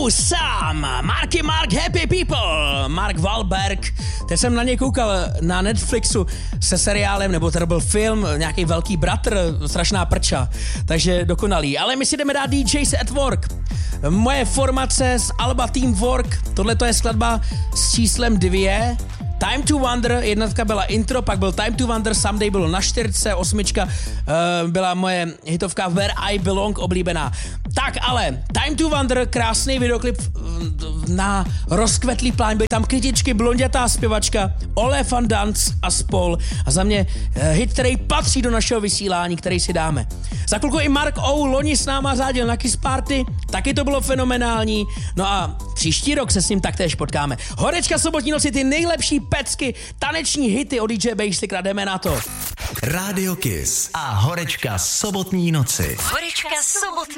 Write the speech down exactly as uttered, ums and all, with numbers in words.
Oh, Sam, Marky Mark, Happy People, Mark Wahlberg. Teď jsem na něj koukal na Netflixu se seriálem, nebo to byl film, nějaký velký bratr, strašná prča, takže dokonalý. Ale my si jdeme dát D Js at Work. Moje formace z alba Teamwork, tohle to je skladba s číslem dvě. Time to Wonder, jednotka byla intro, pak byl Time to Wonder, Someday bylo na čtyřce, osmička uh, byla moje hitovka Where I Belong, oblíbená. Tak ale, Time to Wonder, krásný videoklip na rozkvetlý plán, byly tam kytičky, blondětá zpěvačka, Ole van Dance a spol. A za mě uh, hit, který patří do našeho vysílání, který si dáme. Za chvilku i Mark O. loni s náma řádil na Kiss Party, taky to bylo fenomenální. No a příští rok se s ním taktéž potkáme. Horečka sobotní noci, ty nejlepší pecky, taneční hity od D J Basic, jdeme na to. Rádio Kiss a Horečka sobotní noci. Horečka sobotní